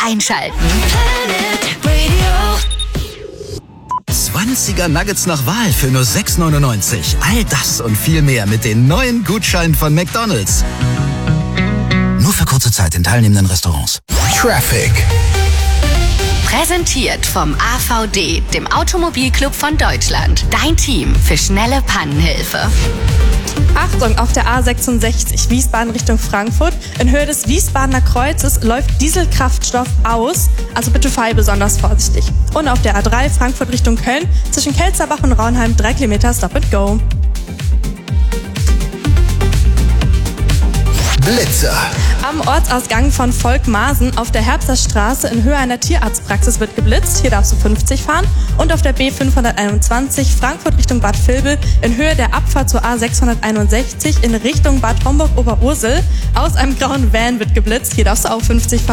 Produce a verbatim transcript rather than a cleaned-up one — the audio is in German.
einschalten. zwanziger Nuggets nach Wahl für nur sechs neunundneunzig. All das und viel mehr mit den neuen Gutscheinen von McDonald's. Nur für kurze Zeit in teilnehmenden Restaurants. Traffic. Präsentiert vom A V D, dem Automobilclub von Deutschland. Dein Team für schnelle Pannenhilfe. Achtung, auf der A sechsundsechzig Wiesbaden Richtung Frankfurt. In Höhe des Wiesbadener Kreuzes läuft Dieselkraftstoff aus. Also bitte fahr besonders vorsichtig. Und auf der A drei Frankfurt Richtung Köln zwischen Kelzerbach und Raunheim drei Kilometer Stop and Go. Blitzer. Am Ortsausgang von Volkmarsen auf der Herbsterstraße in Höhe einer Tierarztpraxis wird geblitzt. Hier darfst du fünfzig fahren. Und auf der B fünfhunderteinundzwanzig Frankfurt Richtung Bad Vilbel in Höhe der Abfahrt zur A sechshunderteinundsechzig in Richtung Bad Homburg-Oberursel aus einem grauen Van wird geblitzt. Hier darfst du auch fünfzig fahren.